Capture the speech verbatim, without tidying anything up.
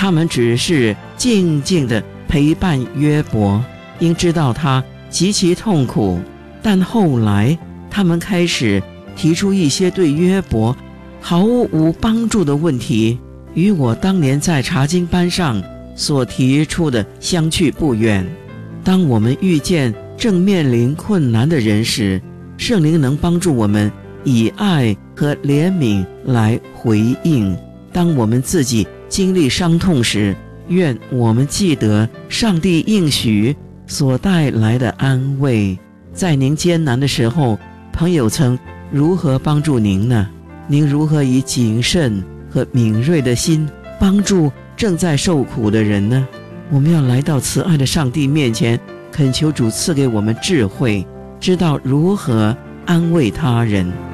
他们只是静静地陪伴约伯，应知道他极其痛苦。但后来他们开始提出一些对约伯毫无帮助的问题，与我当年在查经班上所提出的相去不远。当我们遇见正面临困难的人时，圣灵能帮助我们以爱和怜悯来回应。当我们自己经历伤痛时，愿我们记得上帝应许所带来的安慰。在您艰难的时候，朋友曾如何帮助您呢？您如何以谨慎和敏锐的心帮助正在受苦的人呢？我们要来到慈爱的上帝面前，恳求主赐给我们智慧，知道如何安慰他人。